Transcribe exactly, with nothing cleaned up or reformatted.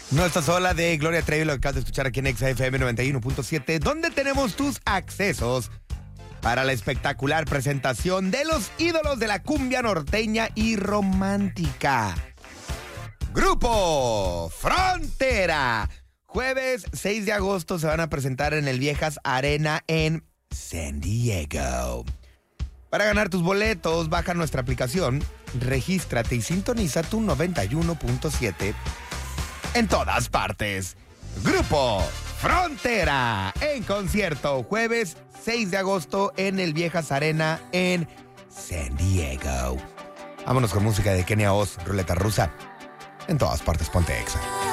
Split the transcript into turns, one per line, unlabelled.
No estás sola, de Gloria Trevi, lo que acabas de escuchar aquí en Exa F M noventa y uno punto siete, donde tenemos tus accesos para la espectacular presentación de los ídolos de la cumbia norteña y romántica. Grupo Frontera. Jueves seis de agosto se van a presentar en el Viejas Arena en San Diego. Para ganar tus boletos, baja nuestra aplicación, regístrate y sintoniza tu noventa y uno punto siete en todas partes. Grupo Frontera en concierto, jueves seis de agosto en el Viejas Arena en San Diego. Vámonos con música de Kenia Oz, Ruleta Rusa. En todas partes, ponte Exa.